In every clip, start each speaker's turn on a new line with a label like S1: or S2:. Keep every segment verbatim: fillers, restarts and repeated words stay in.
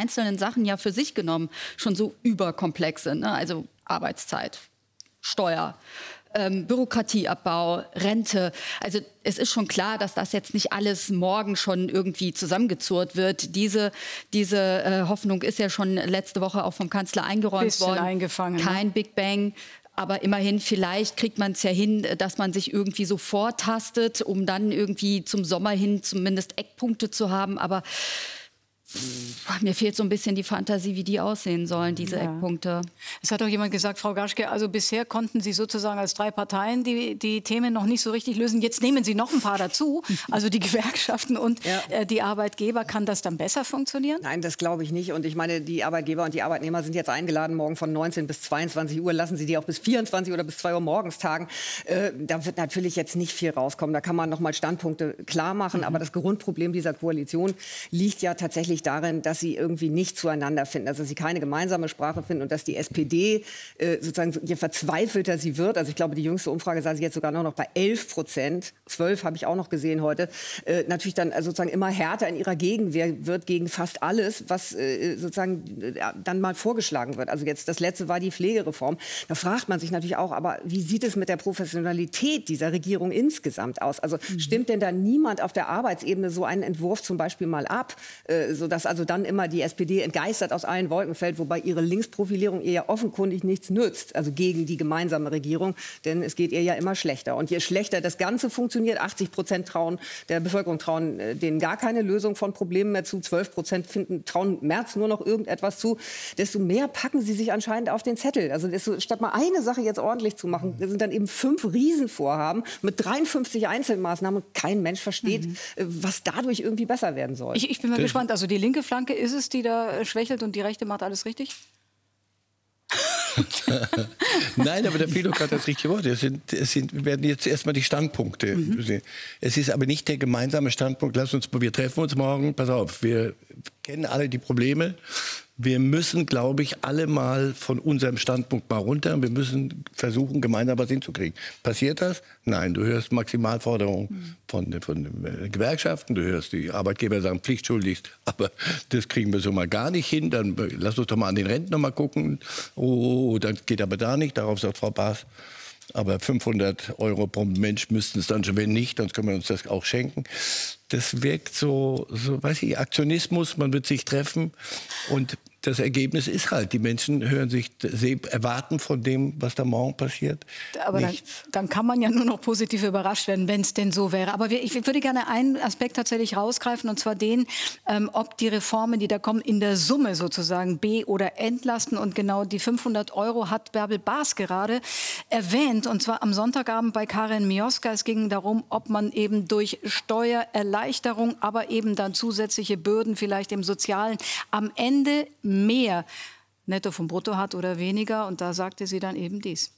S1: einzelnen Sachen ja für sich genommen schon so überkomplex sind, ne? Also Arbeitszeit, Steuer, ähm, Bürokratieabbau, Rente. Also es ist schon klar, dass das jetzt nicht alles morgen schon irgendwie zusammengezurrt wird. Diese, diese äh, Hoffnung ist ja schon letzte Woche auch vom Kanzler eingeräumt
S2: Bisschen
S1: worden.
S2: Eingefangen,
S1: Kein
S2: ne?
S1: Big Bang. Aber immerhin, vielleicht kriegt man es ja hin, dass man sich irgendwie so vortastet, um dann irgendwie zum Sommer hin zumindest Eckpunkte zu haben. Aber mir fehlt so ein bisschen die Fantasie, wie die aussehen sollen, diese ja. Eckpunkte.
S2: Es hat doch jemand gesagt, Frau Gaschke, also bisher konnten Sie sozusagen als drei Parteien die, die Themen noch nicht so richtig lösen. Jetzt nehmen Sie noch ein paar dazu, also die Gewerkschaften und ja. äh, die Arbeitgeber. Kann das dann besser funktionieren?
S3: Nein, das glaube ich nicht. Und ich meine, die Arbeitgeber und die Arbeitnehmer sind jetzt eingeladen, morgen von neunzehn bis zweiundzwanzig Uhr. Lassen Sie die auch bis vierundzwanzig oder bis zwei Uhr morgens tagen. Äh, da wird natürlich jetzt nicht viel rauskommen. Da kann man noch mal Standpunkte klar machen. Mhm. Aber das Grundproblem dieser Koalition liegt ja tatsächlich darin, dass sie irgendwie nicht zueinander finden, also dass sie keine gemeinsame Sprache finden und dass die S P D äh, sozusagen, je verzweifelter sie wird, also ich glaube, die jüngste Umfrage sah sie jetzt sogar nur noch bei elf Prozent, zwölf habe ich auch noch gesehen heute, äh, natürlich dann also sozusagen immer härter in ihrer Gegenwehr wird gegen fast alles, was äh, sozusagen äh, dann mal vorgeschlagen wird. Also jetzt das letzte war die Pflegereform. Da fragt man sich natürlich auch, aber wie sieht es mit der Professionalität dieser Regierung insgesamt aus? Also mhm. stimmt denn da niemand auf der Arbeitsebene so einen Entwurf zum Beispiel mal ab, äh, sodass also dann immer die S P D entgeistert aus allen Wolken fällt, wobei ihre Linksprofilierung ihr ja offenkundig nichts nützt, also gegen die gemeinsame Regierung, denn es geht ihr ja immer schlechter. Und je schlechter das Ganze funktioniert, achtzig Prozent trauen der Bevölkerung trauen äh, denen gar keine Lösung von Problemen mehr zu, zwölf Prozent finden, trauen Merz nur noch irgendetwas zu, desto mehr packen sie sich anscheinend auf den Zettel. Also desto, statt mal eine Sache jetzt ordentlich zu machen, das sind dann eben fünf Riesenvorhaben mit dreiundfünfzig Einzelmaßnahmen und kein Mensch versteht, mhm. äh, was dadurch irgendwie besser werden soll.
S2: Ich, ich bin mal das gespannt, also die linke Flanke ist es, die da schwächelt und die Rechte macht alles richtig?
S4: Nein, aber der Pilot hat das richtige Wort. Es, sind, es sind, werden jetzt erstmal die Standpunkte. Mhm. Es ist aber nicht der gemeinsame Standpunkt. Lass uns, wir treffen uns morgen. Pass auf, wir kennen alle die Probleme. Wir müssen, glaube ich, alle mal von unserem Standpunkt mal runter. Wir müssen versuchen, gemeinsam was hinzukriegen. Passiert das? Nein, du hörst Maximalforderungen mhm. von, von den Gewerkschaften. Du hörst die Arbeitgeber sagen, pflichtschuldig. Aber das kriegen wir so mal gar nicht hin. Dann lass uns doch mal an den Renten noch mal gucken. Oh, dann geht aber da nicht. Darauf sagt Frau Baas. Aber fünfhundert Euro pro Mensch müssten es dann schon, wenn nicht, sonst können wir uns das auch schenken. Das wirkt so, so, weiß ich, Aktionismus, man wird sich treffen und das Ergebnis ist halt, die Menschen hören sich, erwarten von dem, was da morgen passiert.
S2: Aber dann, dann kann man ja nur noch positiv überrascht werden, wenn es denn so wäre. Aber wir, ich würde gerne einen Aspekt tatsächlich rausgreifen, und zwar den, ähm, ob die Reformen, die da kommen, in der Summe sozusagen be- oder entlasten. Und genau die fünfhundert Euro hat Bärbel Baas gerade erwähnt, und zwar am Sonntagabend bei Karin Mioska. Es ging darum, ob man eben durch Steuererleichterung, aber eben dann zusätzliche Bürden vielleicht im Sozialen am Ende mehr netto vom Brutto hat oder weniger. Und da sagte sie dann eben dies.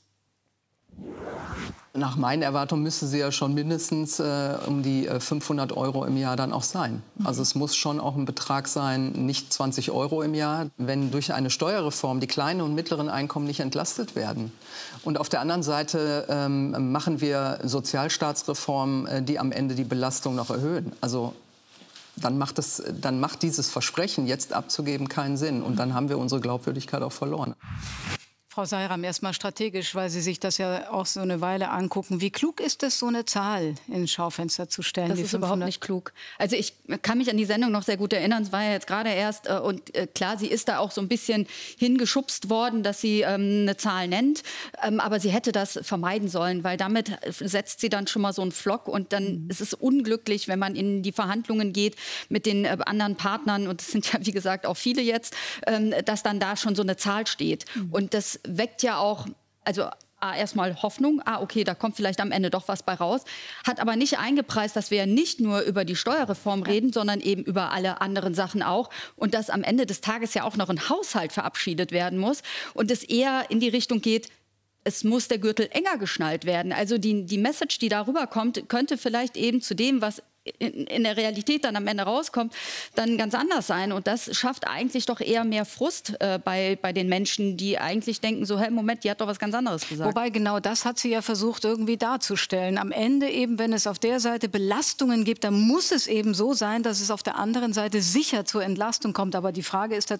S5: Nach meinen Erwartungen müsste sie ja schon mindestens äh, um die äh, fünfhundert Euro im Jahr dann auch sein. Also es muss schon auch ein Betrag sein, nicht zwanzig Euro im Jahr, wenn durch eine Steuerreform die kleinen und mittleren Einkommen nicht entlastet werden. Und auf der anderen Seite ähm, machen wir Sozialstaatsreformen, äh, die am Ende die Belastung noch erhöhen. Also Dann macht, es, dann macht dieses Versprechen, jetzt abzugeben, keinen Sinn. Und dann haben wir unsere Glaubwürdigkeit auch verloren.
S2: Frau Seiram, erst mal strategisch, weil Sie sich das ja auch so eine Weile angucken. Wie klug ist es, so eine Zahl ins Schaufenster zu stellen?
S1: Das ist überhaupt nicht klug. Also ich kann mich an die Sendung noch sehr gut erinnern. Es war ja jetzt gerade erst. Äh, und äh, klar, sie ist da auch so ein bisschen hingeschubst worden, dass sie ähm, eine Zahl nennt. Ähm, aber sie hätte das vermeiden sollen, weil damit setzt sie dann schon mal so einen Flock. Und dann mhm. ist es unglücklich, wenn man in die Verhandlungen geht mit den äh, anderen Partnern. Und es sind ja, wie gesagt, auch viele jetzt, ähm, dass dann da schon so eine Zahl steht. Mhm. Und das weckt ja auch, also ah, erstmal Hoffnung, ah, okay, da kommt vielleicht am Ende doch was bei raus, hat aber nicht eingepreist, dass wir ja nicht nur über die Steuerreform reden, sondern eben über alle anderen Sachen auch und dass am Ende des Tages ja auch noch ein Haushalt verabschiedet werden muss und es eher in die Richtung geht, es muss der Gürtel enger geschnallt werden. Also die, die Message, die darüber kommt, könnte vielleicht eben zu dem, was in, in der Realität dann am Ende rauskommt, dann ganz anders sein. Und das schafft eigentlich doch eher mehr Frust äh, bei, bei den Menschen, die eigentlich denken, so, hey, Moment, die hat doch was ganz anderes gesagt.
S2: Wobei genau das hat sie ja versucht irgendwie darzustellen. Am Ende eben, wenn es auf der Seite Belastungen gibt, dann muss es eben so sein, dass es auf der anderen Seite sicher zur Entlastung kommt. Aber die Frage ist